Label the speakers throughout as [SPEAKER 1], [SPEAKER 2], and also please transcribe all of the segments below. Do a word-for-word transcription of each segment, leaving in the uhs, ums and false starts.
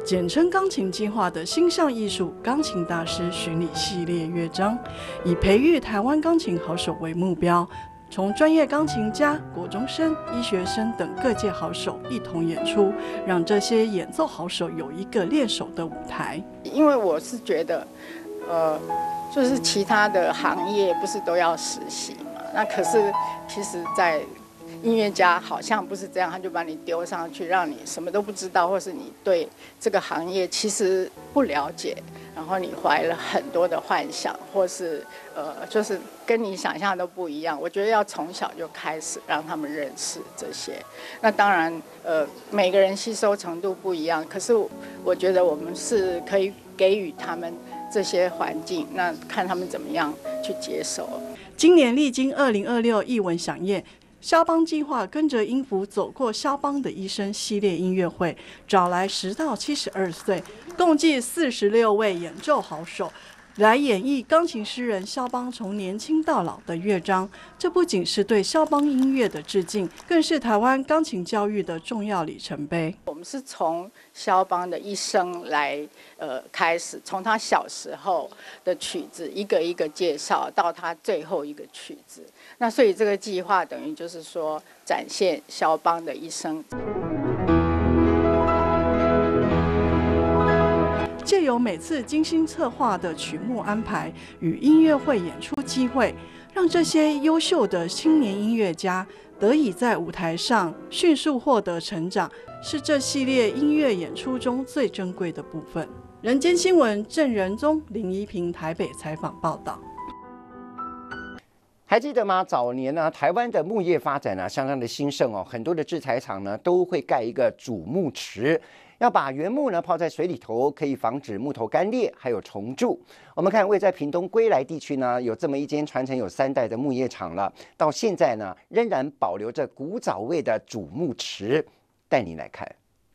[SPEAKER 1] 简称钢琴计划的星象艺术钢琴大师巡礼系列乐章，以培育台湾钢琴好手为目标，从专业钢琴家、国中生、医学生等各界好手一同演出，让这些演奏好手有一个练手的舞台。
[SPEAKER 2] 因为我是觉得，呃，就是其他的行业不是都要实习嘛？那可是其实，在音乐家好像不是这样，他就把你丢上去，让你什么都不知道，或是你对这个行业其实不了解，然后你怀了很多的幻想，或是呃，就是跟你想象都不一样。我觉得要从小就开始让他们认识这些。那当然，呃，每个人吸收程度不一样，可是我觉得我们是可以给予他们这些环境，那看他们怎么样去接受。
[SPEAKER 1] 今年历经二零二六艺文飨宴，肖邦计划跟着音符走过肖邦的一生系列音乐会，找来十到七十二岁，共计四十六位演奏好手来演绎钢琴诗人肖邦从年轻到老的乐章。这不仅是对肖邦音乐的致敬，更是台湾钢琴教育的重要里程碑。
[SPEAKER 2] 我们是从肖邦的一生来呃开始，从他小时候的曲子一个一个介绍，到他最后一个曲子。那所以这个计划等于就是说展现肖邦的一生。
[SPEAKER 1] 借由每次精心策划的曲目安排与音乐会演出机会，让这些优秀的青年音乐家得以在舞台上迅速获得成长，是这系列音乐演出中最珍贵的部分。人间新闻郑仁宗、林怡平台北采访报道。
[SPEAKER 3] 还记得吗？早年呢，台湾的木业发展呢相当的兴盛哦，很多的制材厂呢都会盖一个主木池，要把原木呢泡在水里头，可以防止木头干裂，还有虫蛀。我们看位在屏东归来地区呢，有这么一间传承有三代的木业厂了，到现在呢仍然保留着古早味的主木池，带你来看。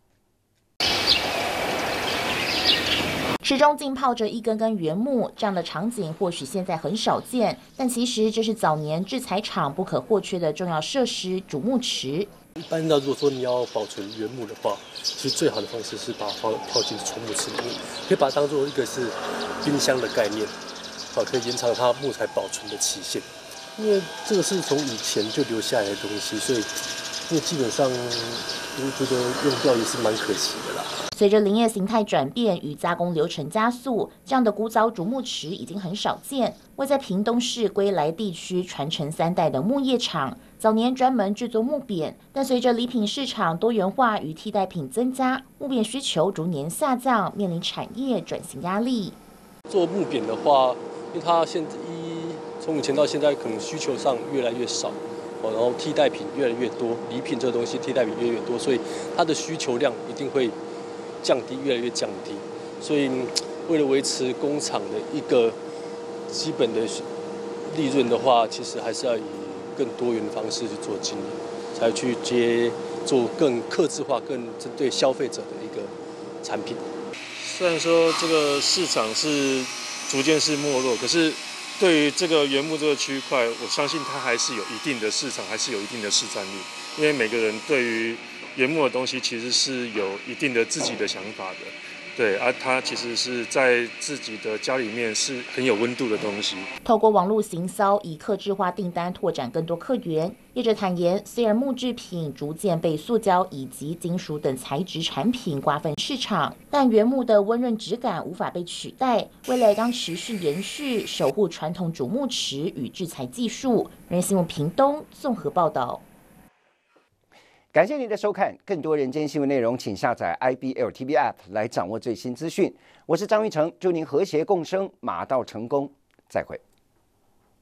[SPEAKER 4] 池中浸泡着一根根原木，这样的场景或许现在很少见，但其实这是早年制材厂不可或缺的重要设施——主木池。
[SPEAKER 5] 一般呢，如果说你要保存原木的话，其实最好的方式是把它泡泡进储木池里面，可以把它当做一个是冰箱的概念，好，可以延长它木材保存的期限。因为这个是从以前就留下来的东西，所以因为基本上我觉得用掉也是蛮可惜的啦。
[SPEAKER 4] 随着林业形态转变与加工流程加速，这样的古早主木池已经很少见。位在屏东市归来地区传承三代的木业厂，早年专门制作木扁，但随着礼品市场多元化与替代品增加，木扁需求逐年下降，面临产业转型压力。
[SPEAKER 5] 做木扁的话，因为它现在一从以前到现在，可能需求上越来越少。然后替代品越来越多，礼品这个东西替代品越来越多，所以它的需求量一定会降低，越来越降低。所以为了维持工厂的一个基本的利润的话，其实还是要以更多元的方式去做经营，才去接做更客制化、更针对消费者的一个产品。
[SPEAKER 6] 虽然说这个市场是逐渐是没落，可是对于这个原木这个区块，我相信它还是有一定的市场，还是有一定的市占率。因为每个人对于原木的东西其实是有一定的自己的想法的，对，而、啊、它其实是在自己的家里面是很有温度的东西。
[SPEAKER 4] 透过网络行销，以客制化订单拓展更多客源。业者坦言，虽然木制品逐渐被塑胶以及金属等材质产品瓜分市场，但原木的温润质感无法被取代。未来将持续延续，守护传统主木池与制材技术。人新闻屏东综合报道。
[SPEAKER 3] 感谢您的收看，更多人间新闻内容，请下载 I B L T V App 来掌握最新资讯。我是张玉成，祝您和谐共生，马到成功，再会。